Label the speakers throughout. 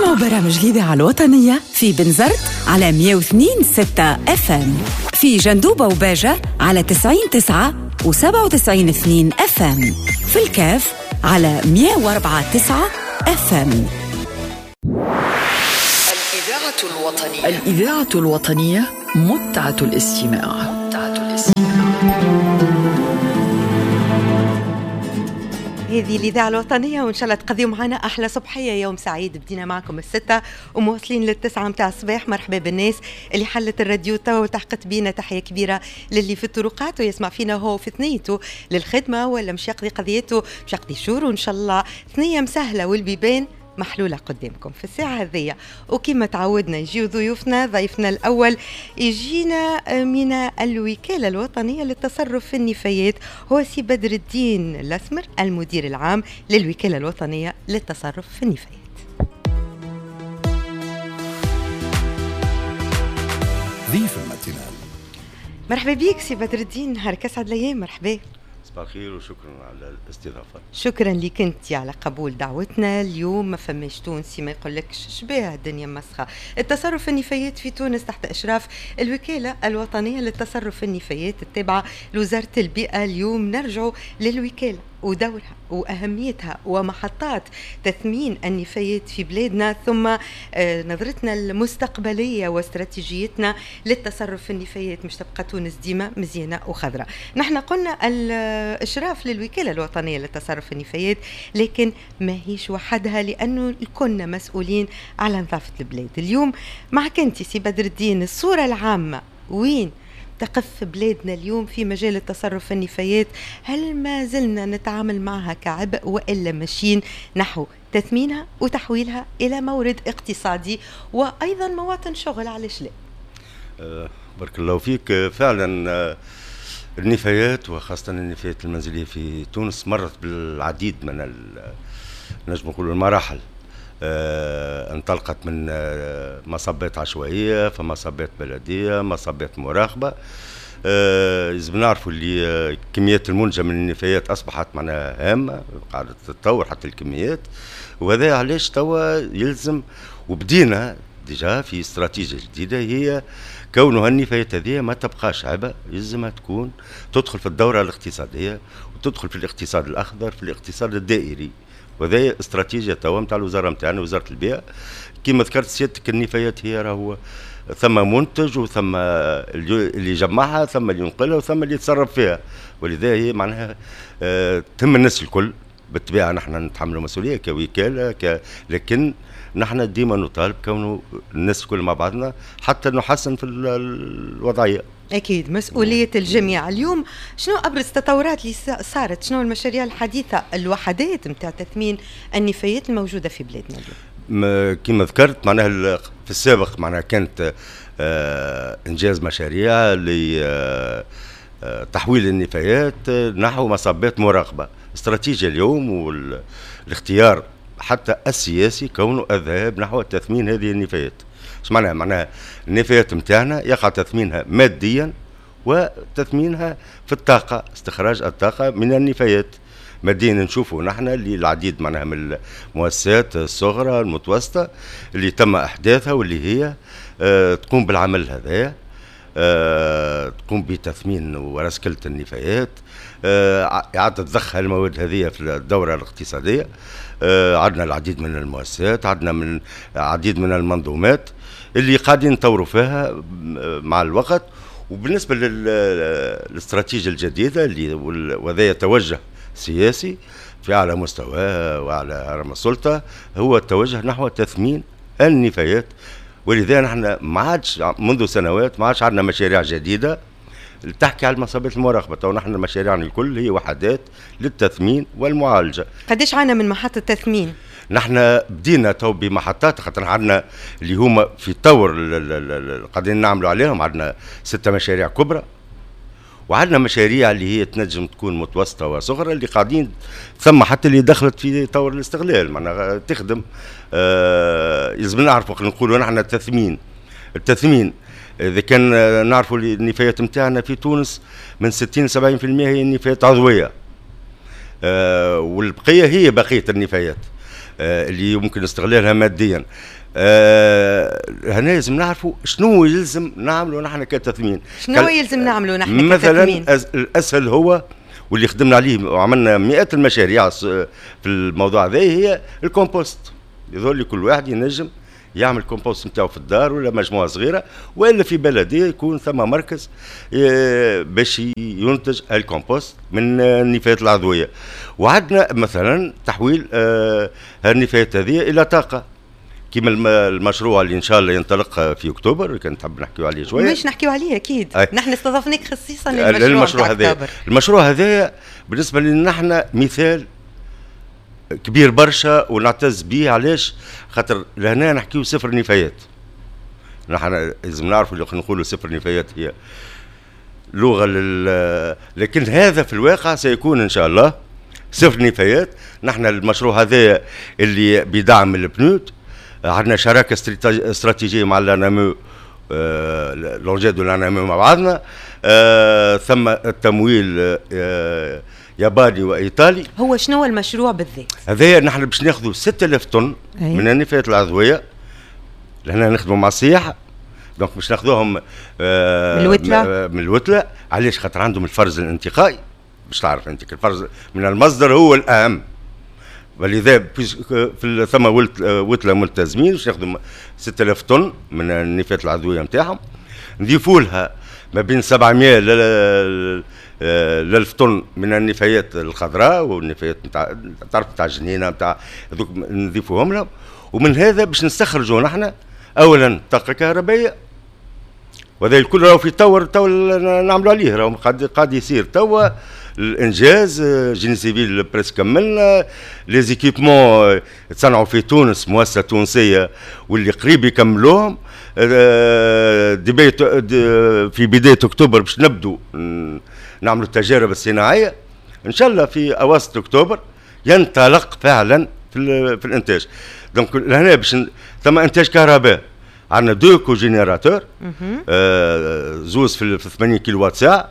Speaker 1: اسمعوا برامج الإذاعة الوطنية في بنزرت على 102.6 FM، في جندوبة وباجة على 90.9 و97.2 FM، في الكاف على 104.9 FM.
Speaker 2: الإذاعة الوطنية متعة الاستماع.
Speaker 3: هذه الإذاعة الوطنية، وإن شاء الله تقضيوا معنا أحلى صبحية. يوم سعيد، بدينا معكم 6 ومواصلين 9 متاع الصباح. مرحبا بالناس اللي حلت الراديو توا وتحقت بينا. تحية كبيرة للي في الطرقات ويسمع فينا هو في ثنيته للخدمة، ولا مش يقضي قضيته، مش يقضي شهور، وإن شاء الله ثنية مسهلة والبيبان محلولة قدامكم في الساعة هذه. وكما تعودنا يجيو ضيوفنا. ضيفنا الأول يجينا من الوكالة الوطنية للتصرف في النفايات، هو سي بدر الدين الأسمر، المدير العام للوكالة الوطنية للتصرف في النفايات.
Speaker 4: ضيف الماتينال.
Speaker 3: مرحبا بيك سي بدر الدين، نهارك أسعد الأيام. مرحبا،
Speaker 5: صباح الخير وشكرا على الاستضافة.
Speaker 3: شكرا لك انت على قبول دعوتنا. اليوم ما فماش تونسي ما يقولكش شبيه الدنيا مسخة. التصرف في النفايات في تونس تحت إشراف الوكالة الوطنية للتصرف في النفايات التابعة لوزارة البيئة. اليوم نرجع للوكالة ودورها وأهميتها ومحطات تثمين النفايات في بلادنا، ثم نظرتنا المستقبلية واستراتيجيتنا للتصرف في النفايات. مش تبقى تونس ديما مزيانة وخضراء. نحن قلنا الإشراف للوكالة الوطنية للتصرف في النفايات، لكن ما هيش وحدها، لأنه كنا مسؤولين على نظافة البلاد. اليوم معك أنت سي بدر الدين، الصورة العامة وين تقف بلادنا اليوم في مجال التصرف في النفايات؟ هل ما زلنا نتعامل معها كعبء، وإلا ماشيين نحو تثمينها وتحويلها إلى مورد اقتصادي وأيضا مواطن شغل؟ علاش لا؟
Speaker 5: بارك الله فيك. فعلا النفايات وخاصة النفايات المنزلية في تونس مرت بالعديد من نجم نقول المراحل. انطلقت من مصبات عشوائية، فمصبات بلدية، مصبات مراقبة. لازم نعرفوا اللي كميات المنتجة من النفايات أصبحت معناها هامة، قاعدة تتطور حتى الكميات، وهذا علاش توا يلزم وبدينا ديجا في استراتيجية جديدة، هي كونها النفايات هذه ما تبقاش عبء، يلزمها تكون تدخل في الدورة الاقتصادية وتدخل في الاقتصاد الأخضر، في الاقتصاد الدائري. وهذا استراتيجية توا نتاع الوزارة نتاعنا وزارة البيئة. كما ذكرت سيادتك النفايات هي راهو ثم منتج وثم اللي يجمعها، ثم اللي ينقلها، وثم اللي يتصرف فيها، ولذا هي معناها تهم الناس الكل. بالطبيعة نحن نتحملوا مسؤولية كوكالة لكن نحن ديما نطالب كونه الناس الكل مع بعضنا حتى نحسن في الوضعية.
Speaker 3: أكيد مسؤولية الجميع. اليوم شنو أبرز التطورات اللي صارت؟ شنو المشاريع الحديثة، الوحدات متاع تثمين النفايات الموجودة في بلادنا اليوم؟
Speaker 5: كما ذكرت معناها في السابق معناها كانت إنجاز مشاريع لتحويل النفايات نحو مصبات مراقبة. استراتيجية اليوم والاختيار حتى السياسي كونه الذهاب نحو تثمين هذه النفايات. ايش معناها النفايات متاعنا يقع تثمينها ماديا وتثمينها في الطاقة، استخراج الطاقة من النفايات. ماديا نشوفوا نحن اللي العديد معناها من المؤسسات الصغرى المتوسطة اللي تم احداثها واللي هي تقوم بالعمل هذا، تقوم بتثمين ورسكلة النفايات، إعادة ضخ المواد هذه في الدورة الاقتصادية. عندنا العديد من المؤسسات، عندنا من العديد من المنظومات اللي قاعدين نطوروا فيها مع الوقت. وبالنسبة للاستراتيجية الجديدة اللي وذا يتوجه سياسي في أعلى مستوى وعلى رمى السلطة، هو التوجه نحو تثمين النفايات. ولذا نحن ما عادش منذ سنوات ما عادش عندنا مشاريع جديدة تحكي على المصابات المراقبة، ونحن مشاريعنا الكل هي وحدات للتثمين والمعالجة.
Speaker 3: قديش عنا من محطة تثمين؟
Speaker 5: نحن بدينا تو بمحطات، خاطر عندنا اللي هما في طور قاعدين نعملوا عليهم. عندنا 6 مشاريع كبرى، وعندنا مشاريع اللي هي تنجم تكون متوسطة وصغرى اللي قاعدين ثم حتى اللي دخلت في طور الاستغلال معناها تخدم. يلزم نعرفوا نقولوا نحن التثمين إذا كان نعرفوا النفايات متاعنا في تونس من 60 ل 70% هي النفايات عضوية، والبقية هي بقية النفايات. اللي يمكن استغلالها ماديا. هنا لازم نعرفوا شنو يلزم نعملوا نحن كتثمين.
Speaker 3: شنو يلزم نعملوا نحن
Speaker 5: مثلا
Speaker 3: كتثمين؟
Speaker 5: الاسهل هو واللي خدمنا عليه وعملنا مئات المشاريع في الموضوع هذا هي الكومبوست. يظل كل واحد ينجم يعمل كومبوست نتاعو في الدار ولا مجموعه صغيره ولا في بلديه يكون ثم مركز باش ينتج الكومبوست من النفايات العضويه. وعندنا مثلا تحويل النفايات هذه الى طاقه كما المشروع اللي ان شاء الله ينطلق في اكتوبر، كان نحب نحكيو عليه شويه.
Speaker 3: مش نحكيو عليه اكيد. نحن استضفناك خصيصا
Speaker 5: للمشروع هذا. المشروع هذا بالنسبه لنا نحن مثال كبير برشا ونعتز به. علاش؟ خاطر لهنا نحكيو صفر نفايات. نحن لازم نعرفوا اللي نقولوا صفر نفايات هي لغه لكن هذا في الواقع سيكون ان شاء الله صفر نفايات. نحن المشروع هذا اللي بدعم البنود، عندنا شراكه استراتيجيه مع الانامو، لونجيد والانامو مع بعضنا، ثم التمويل ياباني وايطالي.
Speaker 3: هو شنو المشروع بالذات؟
Speaker 5: هذايا نحن باش ناخذوا 6000 طن من النفايات العضويه لهنا نخدموا مع السياحه. دونك باش ناخذوهم من الوتله. علاش؟ خاطر عندهم الفرز الانتقائي. باش تعرف انت الفرز من المصدر هو الاهم، ولذا ثم وتله ملتزمين باش ناخذوا 6000 طن من النفايات العضويه نتاعهم، نضيفوا لها ما بين 700 ل 1000 طن من النفايات الخضراء والنفايات نتاع تعرف نتاع الجنينه نتاع هذوك نضيفوهم لهم. ومن هذا باش نستخرجوا نحن اولا طاقه كهربائيه، وهذا الكل راهو في تو نعملوا عليه، راهو قاعد يصير توا الانجاز. جيني سيفيل بريس كملنا، لي زيكيبمون تصنعوا في تونس مؤسسه تونسيه واللي قريب يكملوهم. في بدايه اكتوبر باش نبدو نعملوا التجارب الصناعيه ان شاء الله. في اواسط اكتوبر ينطلق فعلا في الانتاج. دونك لهنا باش ثم انتاج كهرباء. عندنا 2 كوجينيراتور، زوز في 80 كيلو وات ساعه،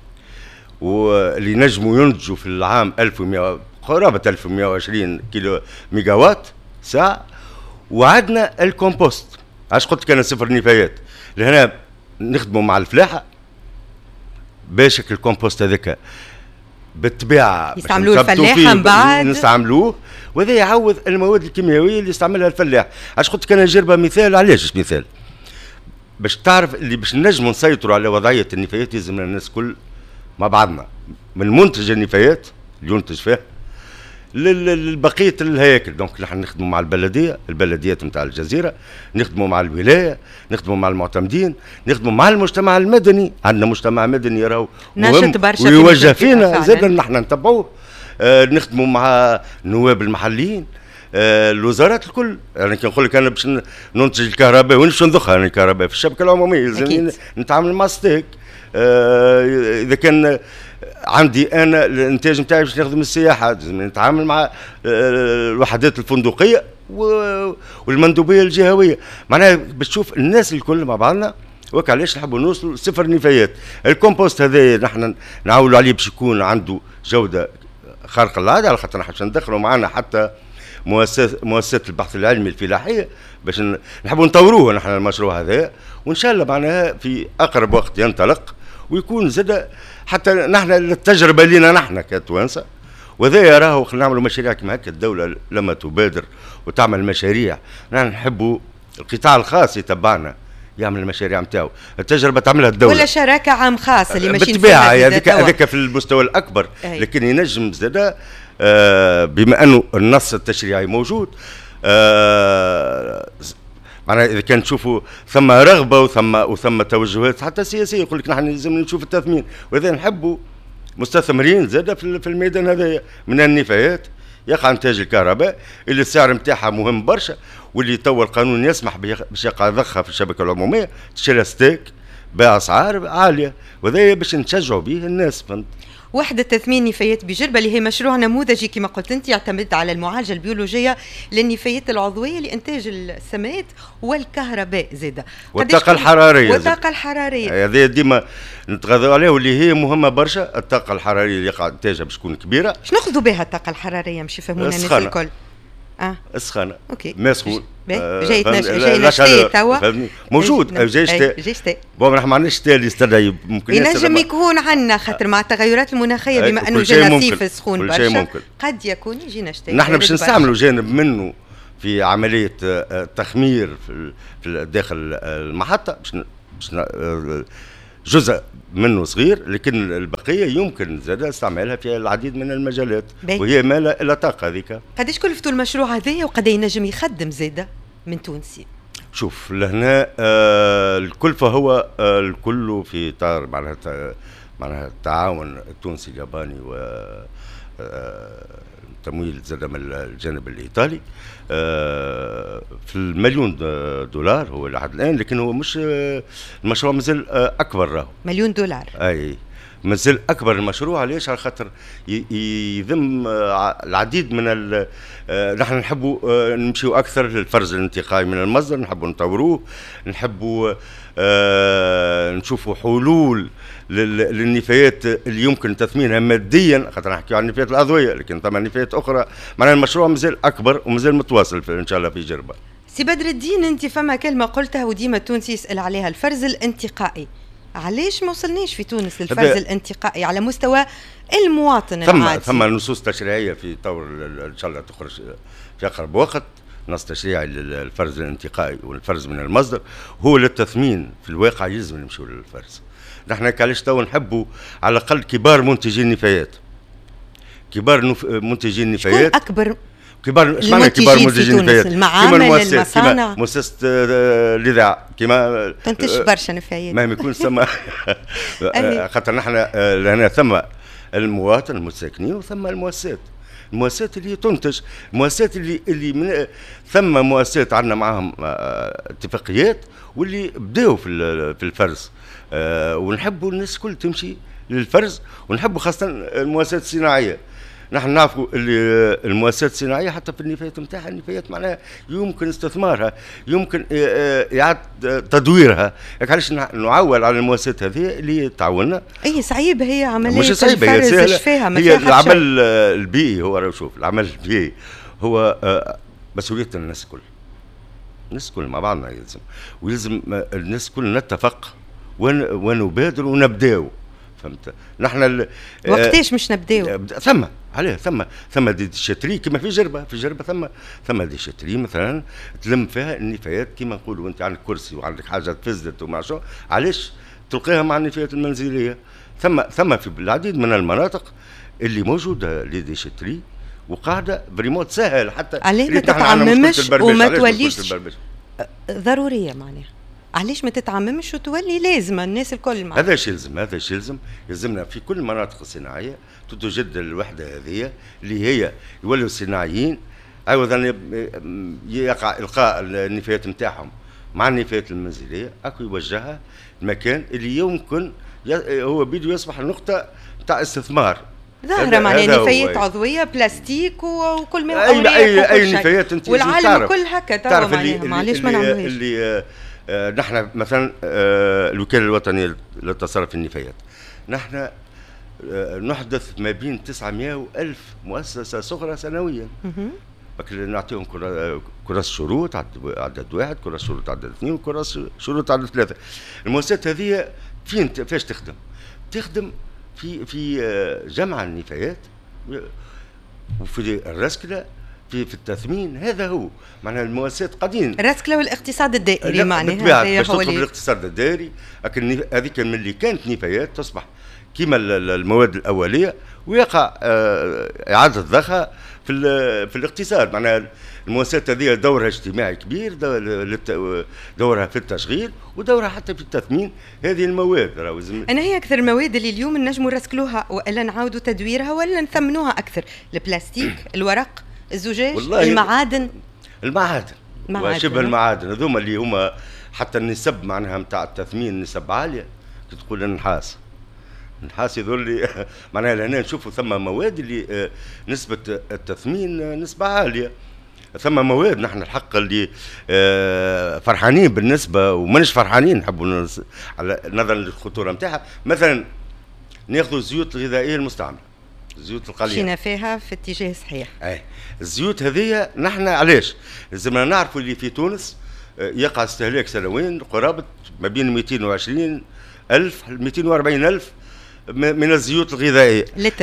Speaker 5: واللي نجموا ينتجوا في العام 1100 قرابه 1120 كيلو ميجا وات ساعه. وعندنا الكومبوست. علاش قلت كان صفر نفايات؟ لهنا نخدموا مع الفلاحه باش الكومبوست هذاك بالطبيعه
Speaker 3: يستعملوه الفلاحه من بعد
Speaker 5: نستعملوه، وهذا يعوض المواد الكيميائيه اللي يستعملها الفلاح. علاش قلت كان نجربها مثال؟ علاش مثال؟ باش تعرف اللي باش نجموا نسيطروا على وضعيه النفايات لازم الناس كل مع بعضنا، من منتج النفايات اللي ينتج فيه لبقيه الهياكل. دونك نحن نخدموا مع البلديات نتاع الجزيره، نخدموا مع الولايه، نخدموا مع المعتمدين، نخدموا مع المجتمع المدني. عندنا مجتمع مدني راهو مهم ويوجه فينا زاد نحن نتبعوه. نخدموا مع النواب المحليين، الوزارات الكل. يعني كي نقول لك انا باش ننتج الكهرباء وين باش نضخها؟ انا الكهرباء في الشبكه العموميه لازم نتعامل مع ستيك. اذا كان عندي انا الانتاج نتاعي باش نخدم السياحه لازم نتعامل مع الوحدات الفندقيه والمندوبيه الجهويه. معناها باش تشوف الناس الكل مع بعضنا. وك علاش نحبوا نوصلوا صفر نفايات. الكومبوست هذا نحن نعولوا عليه باش يكون عنده جوده خارقه للعاده، على خاطر نحن ندخلوا معنا حتى مؤسسات البحث العلمي الفلاحيه باش نحبوا نطوروه نحن المشروع هذا. وان شاء الله معناها في اقرب وقت ينطلق ويكون زاد حتى نحن التجربه لنا نحن كتوانسه. وذا راهو خلينا نعملوا مشاريع كما هكا. الدوله لما تبادر وتعمل مشاريع نحن نحبوا القطاع الخاص يتبعنا يعمل المشاريع نتاعو. التجربه تعملها الدوله ولا
Speaker 3: شراكه عام خاص اللي ماشيين
Speaker 5: بالطبيعه. هذاك في المستوى الاكبر. لكن ينجم زاد بما انه النص التشريعي موجود. معناها اذا كان تشوفوا ثم رغبه وثم توجهات حتى سياسيه يقول لك نحن لازم نشوف التثمين. واذا نحبوا مستثمرين زاد في الميدان هذا من النفايات يقع انتاج الكهرباء اللي السعر نتاعها مهم برشا، واللي توا القانون يسمح باش يقع ضخها في الشبكه العموميه تشري ستيك باسعار عاليه. وهذا باش نشجعوا به الناس. فهمت؟
Speaker 3: وحدة تثمين نفايات بجربة اللي هي مشروع نموذجي كما قلت انت يعتمد على المعالجة البيولوجية للنفايات العضوية لإنتاج السماد والكهرباء زادة
Speaker 5: والطاقة الحرارية. هذه ديما نتغاضوا عليها واللي هي مهمة برشا. الطاقة الحرارية اللي يقع إنتاجها باش تكون كبيرة.
Speaker 3: شنو ناخذوا بها الطاقة الحرارية؟ مش يفهمونا الناس الكل.
Speaker 5: السخانه
Speaker 3: اوكي
Speaker 5: ماء سخون
Speaker 3: جاينا شتاء توا
Speaker 5: موجود جاي شتاء بون راح ما عندناش شتاء اللي يستدعي ممكن
Speaker 3: ينجم يكون عندنا خاطر مع التغيرات المناخيه بما انه جانا صيف سخون برشا قد يكون يجينا شتاء.
Speaker 5: نحن باش نستعملوا جانب منه في عمليه تخمير في داخل المحطه باش جزء منه صغير، لكن البقيه يمكن زاد استعمالها في العديد من المجالات وهي ما لا طاقه هذيك.
Speaker 3: قداش كلفتوا المشروع هذايا وقد ينجم يخدم زاده من تونسي؟
Speaker 5: شوف لهنا الكلفه هو الكل في اطار معناها التعاون التونسي الياباني و تمويل زاد من الجانب الايطالي في المليون دولار هو لحد الان، لكن هو مش المشروع مازال اكبر راهو
Speaker 3: مليون دولار.
Speaker 5: اي مازال اكبر المشروع. علاش؟ على خاطر يذم العديد من نحن نحبوا نمشيو اكثر للفرز الانتقائي من المصدر، نحبوا نطوروه، نحبوا نشوفوا حلول للنفايات اللي يمكن تثمينها ماديا، خاطر نحكيو عن النفايات العضويه، لكن ثم نفايات اخرى. معناها المشروع مازال اكبر ومازال متواصل ان شاء الله في جربه.
Speaker 3: سي بدر الدين، انت فما كلمه قلتها وديما التونسي يسال عليها، الفرز الانتقائي. علاش ما وصلناش في تونس للفرز الانتقائي على مستوى المواطن العادي؟
Speaker 5: ثم نصوص تشريعيه في طور ان شاء الله تخرج في اقرب وقت، نص تشريعي للفرز الانتقائي والفرز من المصدر. هو للتثمين في الواقع يلزم نمشيو للفرز. نحن كعلاش تو نحبوا على الاقل كبار منتجي النفايات، كبار منتجي النفايات
Speaker 3: اكبر
Speaker 5: كبار. ايش معنى كبار منتجي النفايات؟
Speaker 3: المعامل، المصانع،
Speaker 5: مؤسسه الاذاعه كما
Speaker 3: تنتج برشا نفايات
Speaker 5: ما يكون ثم خاطر نحن لهنا ثم المواطن المساكنين وثم المؤسسات اللي تنتج، المؤسسات اللي من ثم مؤسسات عندنا معهم اتفاقيات واللي بداوا في الفرز، ونحبوا الناس كل تمشي للفرز، ونحبوا خاصه المؤسسات الصناعيه. نحن نعرفوا اللي المؤسسات الصناعيه حتى في النفايات نتاعها، النفايات معناها يمكن استثمارها، يمكن اعاده تدويرها. علاش نعول على المؤسسات هذه اللي تعاوننا؟
Speaker 3: اي صعيبه هي عمليه،
Speaker 5: مش صعيبه، هي سهله. هي العمل البيئي، هو شوف العمل البيئي هو مسؤوليه الناس الكل، الناس الكل مع بعضنا ويلزم الناس الكل نتفق ونبادر ونبداو. فهمت؟ نحن
Speaker 3: وقتاش مش نبداو؟
Speaker 5: ثم عليه ثم دي شتري كما في جربه ثم دي شتري مثلا تلم فيها النفايات كما نقولوا. انت عندك كرسي وعندك حاجه تفزدت ومع شو، علاش تلقاها مع النفايات المنزليه؟ ثم في العديد من المناطق اللي موجوده دي شتري وقاعده بريموت سهل حتى.
Speaker 3: عليه ما تتعممش وما توليش ضروريه معناها؟ علاش ما تتعممش وتولي لازمه الناس الكل معنا؟
Speaker 5: هذا شيء يلزمنا في كل المناطق الصناعيه تتجدد الوحده هذه اللي هي يولوا صناعيين، عوضا يقع القاء النفايات نتاعهم مع النفايات المنزليه، اكو يوجهها المكان اللي يمكن هو بيدو يصبح نقطه تاع استثمار.
Speaker 3: ظاهره معناها نفايات عضويه، بلاستيك وكل ما هو
Speaker 5: اي نفايات انت
Speaker 3: والعالم كل هكا توا معناها. معليش ما نعملوهاش.
Speaker 5: اللي نحن مثلا الوكاله الوطنيه للتصرف النفايات، نحن نحدث ما بين 900 و1000 مؤسسه صغرى سنويا. نعطيهم كراس شروط عدد 1، كراس شروط عدد 2، وكراس شروط عدد 3. المؤسسات هذه فاش تخدم في جمع النفايات وفي الرسكله، في التثمين. هذا هو معناها المؤسسات قاعدين
Speaker 3: الرسكله والاقتصاد الدائري معناها
Speaker 5: باش تدخل الاقتصاد الدائري. لكن هذيك من اللي كانت نفايات تصبح كيما المواد الاوليه ويقع اعاده ضخها في الاقتصاد. معناها المؤسسات هذه دورها اجتماعي كبير، دورها في التشغيل ودورها حتى في التثمين هذه المواد.
Speaker 3: انا هي اكثر المواد اللي اليوم نجموا نرسكلوها والا نعاودوا تدويرها ولا نثمنوها اكثر؟ البلاستيك، الورق، الزجاج، المعادن وشبه المعادن هذوما اللي هما حتى النسب معناها نتاع التثمين نسب عاليه. تقول النحاس يظل معناها لهنا نشوفوا ثم مواد اللي نسبه التثمين نسبه عاليه. ثم مواد نحن الحق اللي فرحانين بالنسبه وماناش فرحانين، نحبوا على نظرا للخطوره نتاعها. مثلا ناخذوا الزيوت الغذائيه المستعمله،
Speaker 5: الزيوت القليله
Speaker 3: مشينا فيها في اتجاه صحيح.
Speaker 5: اي الزيوت هذه نحن علاش لازمنا نعرفوا اللي في تونس يقع استهلاك سنويا قرابه ما بين 220 الف 240 الف من الزيوت الغذائيه.
Speaker 3: لتر.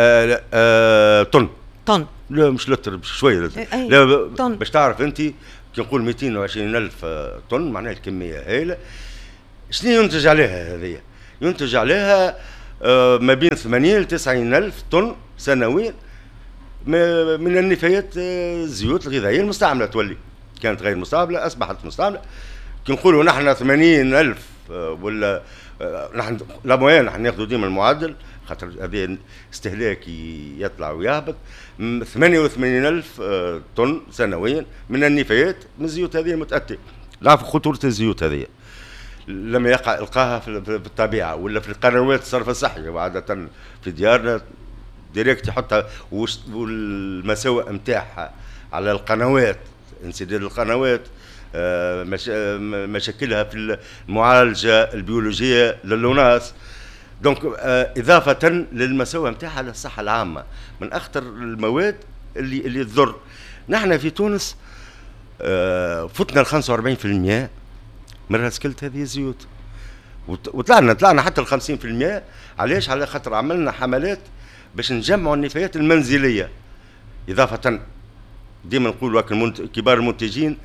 Speaker 3: طن.
Speaker 5: لا مش لتر شويه لا طن. باش تعرف انت كي نقول 220 الف طن معناها الكميه هائله. شنو ينتج عليها هذه؟ ينتج عليها ما بين 80 ل 90 الف طن سنويا من النفايات الزيوت الغذائيه المستعمله. تولي كانت غير مستعمله اصبحت مستعمله. كي نقولوا نحن 80 الف ولا نحن لا موين نحن ناخذوا ديما المعدل خاطر هذا استهلاكي يطلع ويهبط 88 الف طن سنويا من النفايات من الزيوت هذه المتأتية. نعرفوا خطورة الزيوت هذه لما يقع القاها في الطبيعة ولا في القنوات الصرف الصحي وعادة في ديارنا ديريكت يحطها والمساوئ نتاعها على القنوات انسداد القنوات مشاكلها في المعالجة البيولوجية للوناس دونك إضافة للمساوئ نتاعها للصحة العامة من أخطر المواد اللي تضر. نحن في تونس فتنا 45% من راسكلت هذه الزيوت وطلعنا حتى 50%. علاش؟ على خاطر عملنا حملات باش نجمعوا النفايات المنزلية. إضافة ديما نقولوا كبار المنتجين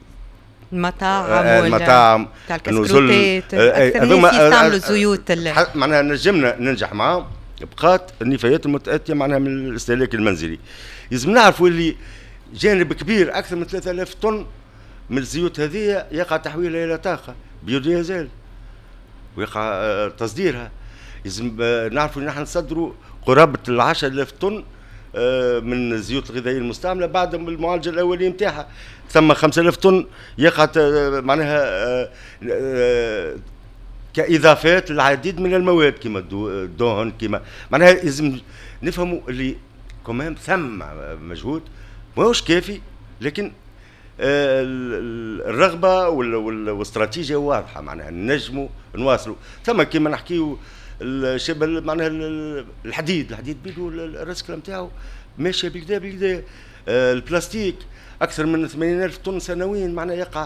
Speaker 3: المطاعم تاع الكسكروتات اكثر ناس يستعملوا الزيوت
Speaker 5: معناها نجمنا ننجح معاهم بقات النفايات المتأتية معناها من الاستهلاك المنزلي. لازم نعرفوا اللي جانب كبير اكثر من 3000 طن من الزيوت هذه يقع تحويلها الى طاقه بيوديزل ويقع تصديرها. لازم نعرفوا ان نحن نصدروا قرابه 10,000 طن من الزيوت الغذائيه المستعمله بعد المعالجه الاوليه نتاعها. ثم 5000 طن يقع معناها كاضافات للعديد من المواد كما الدهن كما معناها لازم نفهموا اللي كمان ثم مجهود ماهوش كافي لكن الرغبه والاستراتيجيه واضحه معناها نجموا نواصلوا. ثم كما نحكيو الشبه معناها الحديد بيدو الرسكله نتاعو ماشيه بالكدا البلاستيك اكثر من 80,000 طن سنويا معناها يقع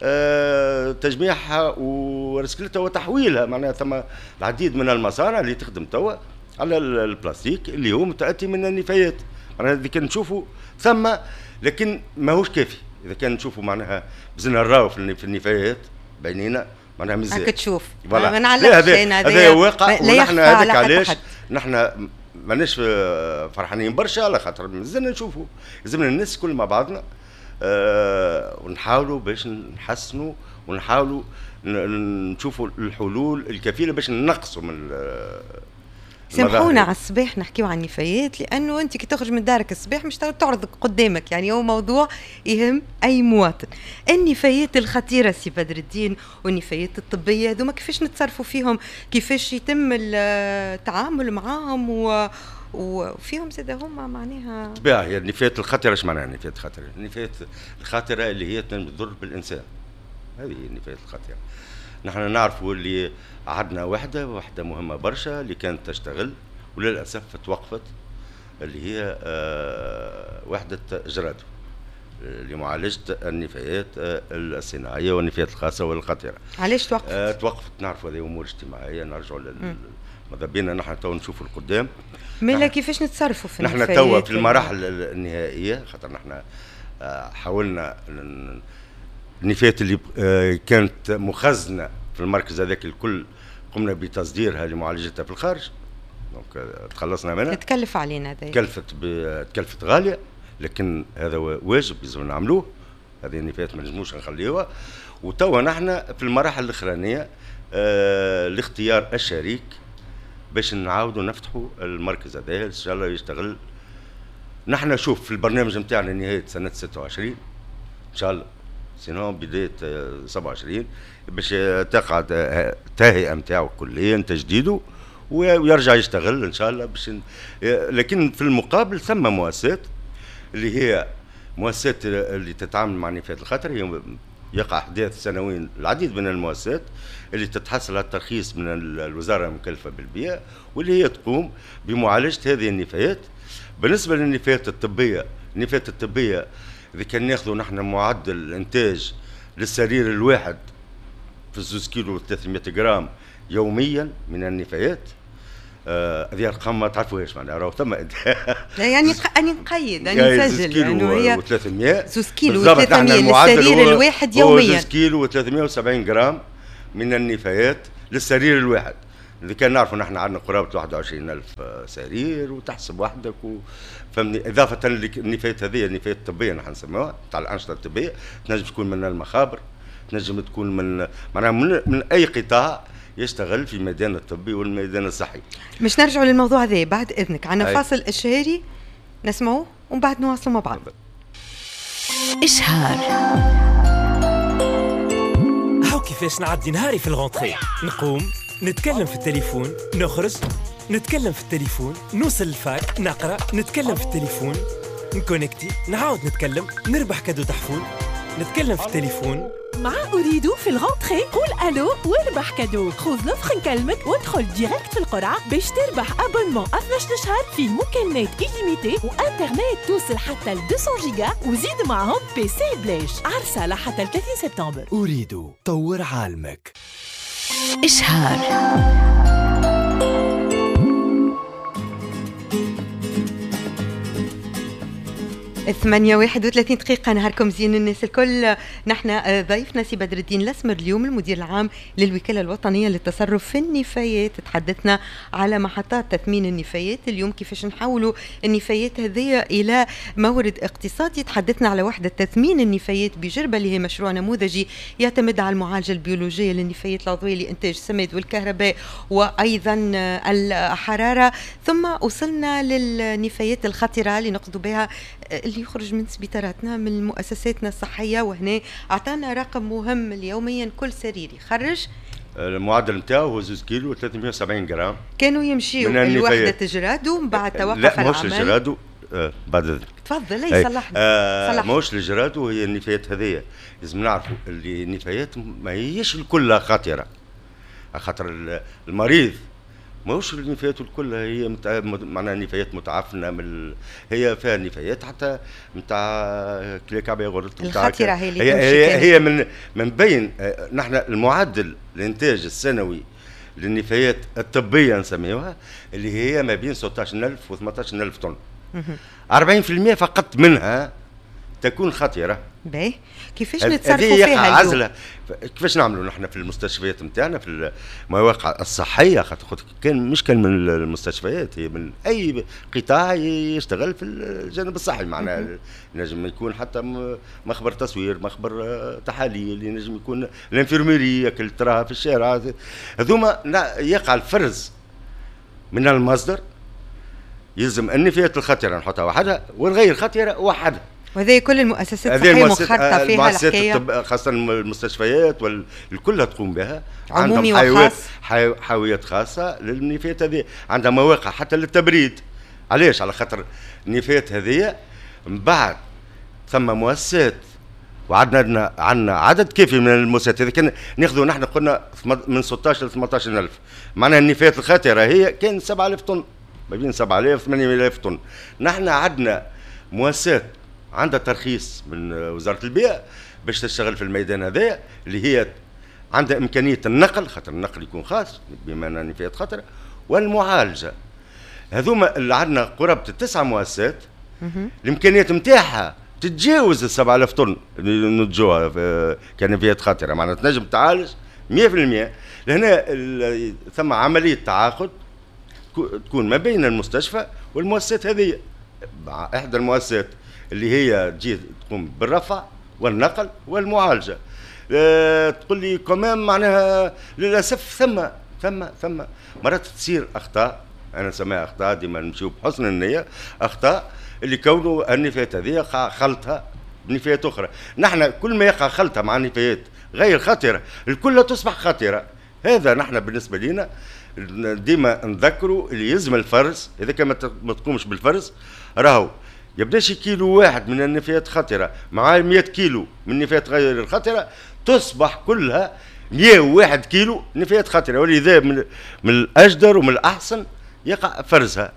Speaker 5: تجميعها ورسكلتها وتحويلها. معناها ثم العديد من المصانع اللي تخدم توا على البلاستيك اللي هو متأتي من النفايات. معناها إذا كان نشوفوا ثم لكن ماهوش كافي. إذا كان نشوفوا معناها بزنا نراو في النفايات بينينا معناها مزيان.
Speaker 3: هاك تشوف
Speaker 5: ما
Speaker 3: نعلقش
Speaker 5: هذا واقع ونحن هذاك علاش نحن ماناش فرحانين برشا على خاطر مازلنا نشوفوا لازمنا الناس كل مع بعضنا ونحاولوا باش نحسنوا ونحاولوا نشوفوا الحلول الكفيله باش ننقصوا من
Speaker 3: سامحونا على الصباح نحكيو عن النفايات لانه انت كي تخرج من دارك الصباح مش تعرض قدامك يعني هو موضوع يهم اي مواطن. النفايات الخطيره سي بدر الدين والنفايات الطبيه هذوما كيفاش نتصرفوا فيهم كيفاش يتم التعامل معاهم وفيهم زاد هما معناها
Speaker 5: طبيعة. هي النفايات الخطره ايش معناها النفايات الخطره؟ النفايات الخطره اللي هي تضر بالانسان هذه هي النفايات الخطره. نحن نعرفوا اللي عندنا وحده مهمه برشا اللي كانت تشتغل وللاسف توقفت اللي هي وحده جرادو لمعالجه النفايات الصناعيه والنفايات الخاصه والخطيره.
Speaker 3: علاش توقفت؟
Speaker 5: توقفت نعرفوا هذه امور اجتماعيه نرجعوا ماذا بينا نحن تو نشوفوا القدام.
Speaker 3: مالا كيفاش نتصرفوا في النفايات؟
Speaker 5: نحن توا في المراحل النهائيه خاطر نحن حاولنا النفايات اللي كانت مخزنه في المركز هذاك الكل قمنا بتصديرها لمعالجتها في الخارج. دونك تخلصنا منها.
Speaker 3: تكلف علينا هذا.
Speaker 5: تكلفت غاليه لكن هذا واجب لازم نعملوه. هذه النفايات ما نجموش نخليوها. وتوا نحن في المراحل الاخرانيه لاختيار الشريك باش نعاودوا نفتحوا المركز هذا ان شاء الله يشتغل. نحن نشوف في البرنامج نتاعنا نهايه سنه 26 ان شاء الله سينو بدايه 27 باش تقعد التهيئه نتاعو كليا تجديده ويرجع يشتغل ان شاء الله باش لكن في المقابل ثم مؤسسات اللي هي مؤسسات اللي تتعامل مع نفايات الخطر. هي يقع احداث سنويا العديد من المؤسسات اللي تتحصل على الترخيص من الوزاره المكلفه بالبيئه، واللي هي تقوم بمعالجه هذه النفايات. بالنسبه للنفايات الطبيه، النفايات الطبيه اذا كان ناخذوا نحن معدل الانتاج للسرير الواحد في 2 كيلو 300 جرام يوميا من النفايات، هذه ارقام ما تعرفوهاش معناها، راهو ثم
Speaker 3: يعني اني نقيد اني نسجل
Speaker 5: لانه هي 300
Speaker 3: 2 كيلو 300 للسرير الواحد يوميا،
Speaker 5: 2 كيلو و370 جرام من النفايات للسرير الواحد. إذا كان نعرفوا نحن عندنا قرابة 21,000 سرير وتحسب وحدك فهمني. إضافة للنفايات هذه، النفايات الطبية نحن نسموها تاع الأنشطة الطبية، تنجم تكون من المخابر، تنجم تكون من معناها من أي قطاع يشتغل في الميدان الطبي والميدان الصحي.
Speaker 3: مش نرجع للموضوع هذا بعد إذنك، عنا فاصل إشهاري نسمعوه ومن بعد نواصل مع بعض.
Speaker 1: إشهار.
Speaker 6: هاو كيفاش نعدي نهاري في الغونتري، نقوم نتكلم في التليفون، نخرج نتكلم في التليفون، نوصل الفاك نقرأ نتكلم في التليفون، نكونكتي نعاود نتكلم، نربح كادو تحفون نتكلم في التليفون.
Speaker 7: مع أريدو في الغونتري قول ألو واربح كادو. خذ لوفر نكلمك وادخل ديريكت في القرعة باش تربح أبونمون 12 شهر فيه مكالمات إليميتي وإنترنت توصل حتى ل 200 جيجا وزيد معهم بي سي بلاش. عرسة لحتى ل 30 سبتمبر.
Speaker 6: أريدو طور عالمك.
Speaker 1: إشهار.
Speaker 3: 8:31 دقيقة. نهاركم زين الناس الكل. نحن ضيفنا سي بدر الدين الأسمر اليوم المدير العام للوكالة الوطنية للتصرف في النفايات. تحدثنا على محطات تثمين النفايات اليوم، كيفاش نحولوا النفايات هذه إلى مورد اقتصادي. تحدثنا على وحدة تثمين النفايات بجربة اللي هي مشروع نموذجي يعتمد على المعالجة البيولوجية للنفايات العضوية لإنتاج السماد والكهرباء وأيضا الحرارة. ثم وصلنا للنفايات الخطرة اللي نقصد بها اللي يخرج من سبيطاراتنا من مؤسساتنا الصحية، وهنا أعطانا رقم مهم يوميا كل سرير يخرج
Speaker 5: المعدل نتاعو هو 2 كيلو 370 جرام.
Speaker 3: كانوا يمشيوا الوحدة تجرادو من بعد توقف العمل.
Speaker 5: لا ماهوش الجرادو، بعد ذلك
Speaker 3: تفضل اي صلحني.
Speaker 5: ماهوش الجرادو، هي النفايات هذيا لازم نعرفوا اللي النفايات ما هيش الكل خطرة، خاطر المريض ماهوش النفايات الكل هي معناها نفايات متعفنه هي فيها نفايات حتى نتاع كليكابي غرت
Speaker 3: الخطيره
Speaker 5: هي من بين نحن المعدل الانتاج السنوي للنفايات الطبيه نسميوها اللي هي ما بين 16,000 و 18,000 طن. 40% فقط منها تكون خطيره.
Speaker 3: باهي كيفاش نتصرفوا فيها
Speaker 5: عزلة؟ كيفاش نعملوا نحن في المستشفيات نتاعنا في المواقع الصحيه، خاطر كان مش كان من المستشفيات، هي من اي قطاع يشتغل في الجانب الصحي. معناها نجم يكون حتى مخبر تصوير، مخبر تحاليل، نجم يكون الانفيرميريه كل تراها في الشارع، هذوما يقع الفرز من المصدر. يلزم النفايات الخطيره نحطها وحدها والغير خطيره وحدها.
Speaker 3: وهذه كل المؤسسات الصحية منخرطة فيها الحكاية،
Speaker 5: خاصة المستشفيات والكلها تقوم بها.
Speaker 3: عمومي وخاص،
Speaker 5: حاويات خاصة للنفايات هذه، عندها مواقع حتى للتبريد. علاش؟ على خاطر النفايات هذه من بعد ثم مؤسسات وعندنا عدد كافي من المؤسسات. إذا كان ناخذوا نحن قلنا من 16 ل 18,000، معناها النفايات الخطرة هي كان 7,000 طن، ما بين 7,000 8,000 طن. نحن عندنا مؤسسات عندها ترخيص من وزارة البيئة باش تشتغل في الميدان هذا، اللي هي عندها إمكانية النقل، خاطر النقل يكون خاص بما أنها نفايات خطرة، والمعالجة. هذوما اللي عندنا قرابة 9 مؤسسات الإمكانيات متاعها تتجاوز 7,000 طن اللي نتجوها كنفايات خطرة، معناها تنجم تعالج 100%. لهنا ثم عملية تعاقد تكون ما بين المستشفى والمؤسسات هذه. إحدى المؤسسات اللي هي تجي تقوم بالرفع والنقل والمعالجه. تقول لي كمان معناها للاسف ثم مرات تصير اخطاء، انا نسميها اخطاء، ديما نمشيو بحسن النيه، اخطاء اللي كونوا النفايات هذه خلطها بنفايات اخرى. نحن كل ما يقع خلطها مع نفايات غير خطره الكل تصبح خطره. هذا نحن بالنسبه لنا ديما نذكروا اللي يلزم الفرز. اذا كان ما تقومش بالفرز راهو يبداش كيلو واحد من النفايات خطرة مع 100 كيلو من النفايات غير الخطرة، تصبح كلها 101 كيلو نفايات خطرة، ولذا من الأجدر ومن الأحسن يقع فرزها.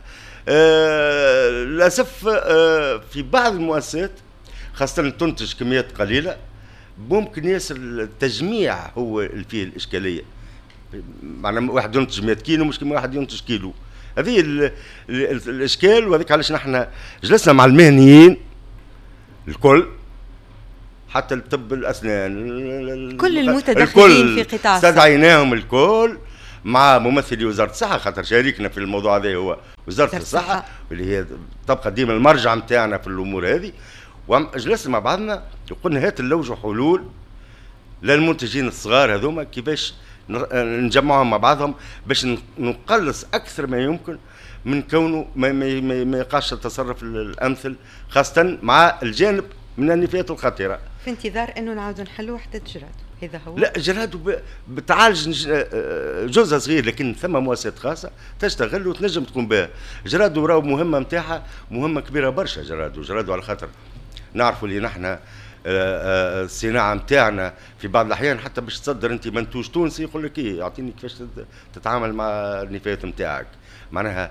Speaker 5: للأسف في بعض المؤسسات خاصة تنتج كميات قليلة ممكن ياسر التجميع هو اللي فيه الإشكالية. معناها واحد ينتج 100 كيلو مش كما واحد ينتج كيلو، هذه الإشكال. وهذيك علاش نحن جلسنا مع المهنيين الكل، حتى الطب الأسنان
Speaker 3: كل المتدخلين في قطاع الصحة
Speaker 5: استدعيناهم الكل مع ممثلي وزارة الصحة، خاطر شاركنا في الموضوع هذا هو وزارة الصحة واللي هي تبقى ديما المرجع نتاعنا في الأمور هذه. وجلسنا مع بعضنا وقلنا هات نلوجوا حلول للمنتجين الصغار هذوما كيفاش نجمعهم مع بعضهم باش نقلص أكثر ما يمكن من كونه ما يقعش التصرف الأمثل، خاصة مع الجانب من النفايات الخطيرة.
Speaker 3: في انتظار أنه نعاودوا نحلوا وحدة جراد، هذا هو.
Speaker 5: لا جراد بتعالج جزء صغير، لكن ثم مؤسسات خاصة تشتغل وتنجم تقوم بها. جراد راهو مهمة نتاعها مهمة كبيرة برشا. جراد على خاطر نعرفوا اللي نحن الصناعة نتاعنا في بعض الأحيان حتى باش تصدر أنت منتوج تونسي يقول لك إيه أعطيني كيفاش تتعامل مع النفايات نتاعك. معناها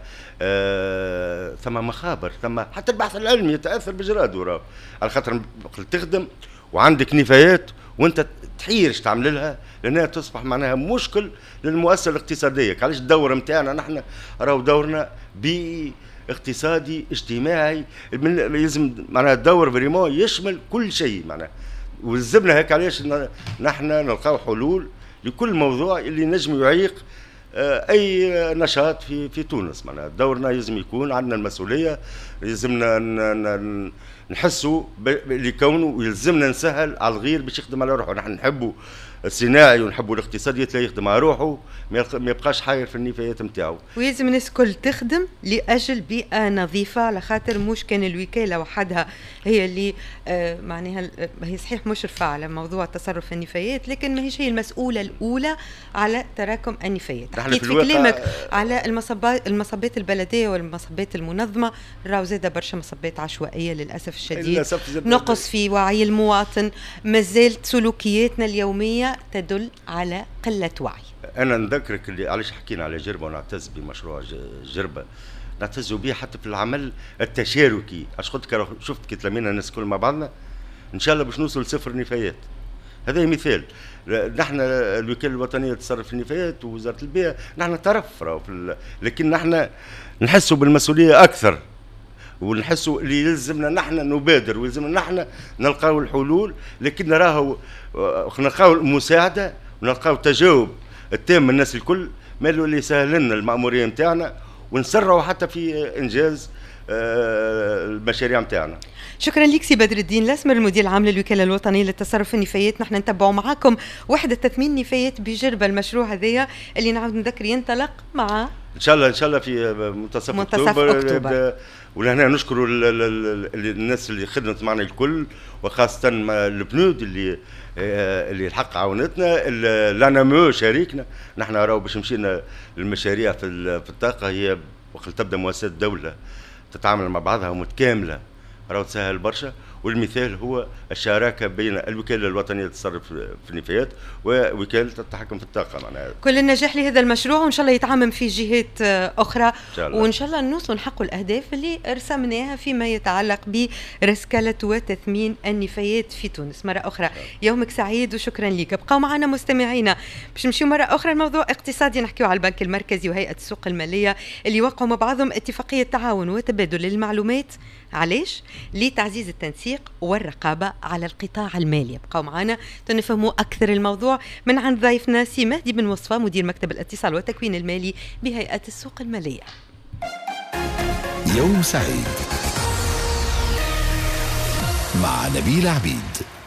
Speaker 5: ثم مخابر، ثم حتى البحث العلمي يتأثر بجراد وراه، على خاطر تخدم وعندك نفايات وانت تحيرش تعمل لها لانها تصبح معناها مشكل للمؤسسه الاقتصاديه. علاش الدور نتاعنا نحن راهو دورنا بيئي اقتصادي اجتماعي، لازم معناها الدور فريمون يشمل كل شيء معناها، ولزمنا هيك. علاش نحن نلقاو حلول لكل موضوع اللي نجم يعيق اي نشاط في تونس. معناها دورنا لازم يكون عندنا المسؤوليه، لازمنا نحسوا لكونه ويلزمنا نسهل على الغير باش يخدم على روحه. نحن نحبوا الصناعي ونحبوا الاقتصادي يتلاقي يخدم على روحه، ما يبقاش حاير في النفايات نتاعو.
Speaker 3: ويلزم الناس الكل تخدم لاجل بيئه نظيفه، على خاطر مش كان الوكاله وحدها هي اللي معناها هي صحيح مشرفه على موضوع تصرف النفايات، لكن ما هيش هي المسؤوله الاولى على تراكم النفايات. حكيت في كلامك على المصبات البلديه والمصبات المنظمه، راهو زاده برشا مصبات عشوائيه للاسف الشديد، نقص في وعي المواطن، مازالت سلوكياتنا اليوميه تدل على قلة وعي.
Speaker 5: أنا نذكرك اللي علاش حكينا على جربة ونعتز بمشروع جربة، نعتزوا به حتى في العمل التشاركي. اش قلت شفت كي تلمينا الناس كل مع بعضنا إن شاء الله باش نوصل صفر نفايات. هذا مثال. نحن الوكالة الوطنية لتصرف النفايات ووزارة البيئة نحن طرف لكن نحن نحسوا بالمسؤولية أكثر، ونحسوا اللي يلزمنا نحن نبادر ويلزمنا نحن نلقاو الحلول، لكن نراهو نلقاو المساعدة ونلقاو التجاوب التام من الناس الكل، مالو اللي يسهل لنا المأمورية نتاعنا ونسرعوا حتى في إنجاز المشاريع نتاعنا.
Speaker 3: شكرا لك سي بدر الدين الاسمر، المدير العام للوكاله الوطنيه للتصرف في النفايات. نحن نتبعوا معاكم وحده تثمين نفايات بجربه، المشروع هذايا اللي نعاود نذكر ينطلق مع
Speaker 5: ان شاء الله في منتصف اكتوبر. ولهنا نشكروا الناس اللي خدمت معنا الكل، وخاصه البنود اللي الحق عاونتنا، الانامو شاركنا. نحن راهو باش مشينا المشاريع في الطاقه، هي وقت تبدا مؤسسات الدوله تتعامل مع بعضها ومتكامله راهو تسهل برشا. والمثال هو الشراكه بين الوكاله الوطنيه للتصرف في النفايات ووكاله التحكم في الطاقه. معناها
Speaker 3: كل النجاح لهذا المشروع، وان شاء الله يتعمم في جهات اخرى، وان شاء الله نوصلوا نحققوا الاهداف اللي رسمناها فيما يتعلق برسكله وتثمين النفايات في تونس. مره اخرى يومك سعيد وشكرا لك. بقوا معنا مستمعينا باش نمشيو مره اخرى الموضوع اقتصادي، نحكيو على البنك المركزي وهيئه السوق الماليه اللي وقعوا مع بعضهم اتفاقيه تعاون وتبادل المعلومات. علاش؟ لتعزيز التنسيق والرقابة على القطاع المالي. بقوا معنا تنفهموا أكثر الموضوع من عند ضيفنا سي مهدي بن وصفة، مدير مكتب الاتصال والتكوين المالي بهيئة السوق المالية.
Speaker 4: يوم سعيد مع نبيل عبيد.